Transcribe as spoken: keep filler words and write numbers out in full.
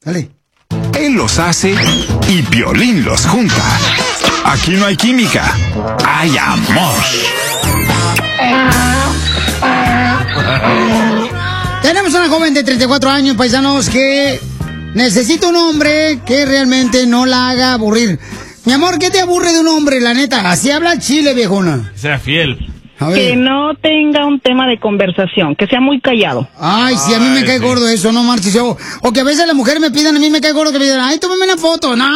Dale. Él los hace y Piolín los junta. Aquí no hay química, hay amor. Tenemos una joven de treinta y cuatro años, paisanos, que necesita un hombre que realmente no la haga aburrir. Mi amor, ¿qué te aburre de un hombre, la neta? Así habla el chile, viejona. Sea fiel. Que no tenga un tema de conversación, que sea muy callado. Ay, sí, a mí me cae gordo eso, no marches. O, o que a veces las mujeres me pidan, a mí me cae gordo que me digan, ay, tómame una foto. No,